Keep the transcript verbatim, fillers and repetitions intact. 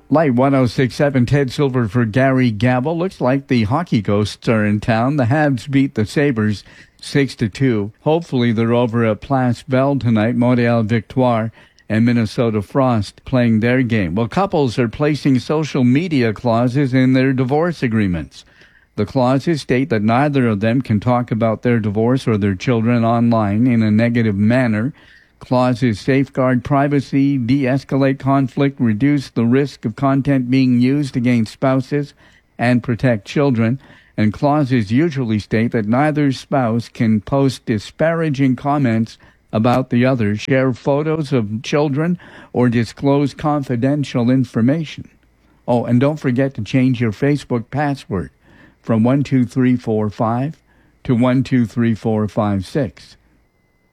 Light one oh six point seven, Ted Silver for Gary Gabble. Looks like the hockey ghosts are in town. The Habs beat the Sabres six to two. Hopefully they're over at Place Bell tonight. Montreal Victoire and Minnesota Frost playing their game. Well, couples are placing social media clauses in their divorce agreements. The clauses state that neither of them can talk about their divorce or their children online in a negative manner. Clauses safeguard privacy, de-escalate conflict, reduce the risk of content being used against spouses, and protect children. And clauses usually state that neither spouse can post disparaging comments about the other, share photos of children, or disclose confidential information. Oh, and don't forget to change your Facebook password from one two three four five to one two three four five six.